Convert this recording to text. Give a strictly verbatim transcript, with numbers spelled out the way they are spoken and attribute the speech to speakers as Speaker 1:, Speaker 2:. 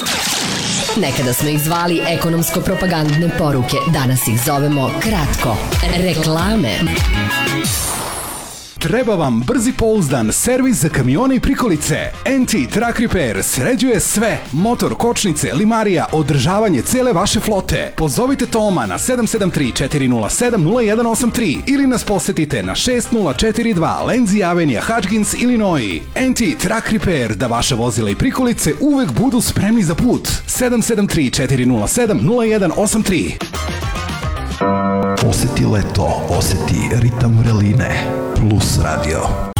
Speaker 1: Nekada smo ih zvali ekonomsko-propagandne poruke, danas ih zovemo kratko reklame.
Speaker 2: Treba vam brzi pouzdan servis za kamione i prikolice. en te Truck Repair sređuje sve. Motor, kočnice, limarija, održavanje cele vaše flote. Pozovite Toma na sedam sedam tri četiri nula sedam nula jedan osam tri ili nas posetite na šest nula četiri dva Lenzi Avenija, Hutchins, Illinois. en te Truck Repair, da vaše vozila i prikolice uvek budu spremni za put. sedam sedam tri četiri nula sedam nula jedan osam tri.
Speaker 3: Oseti leto, oseti ritam vreline. Plus Radio.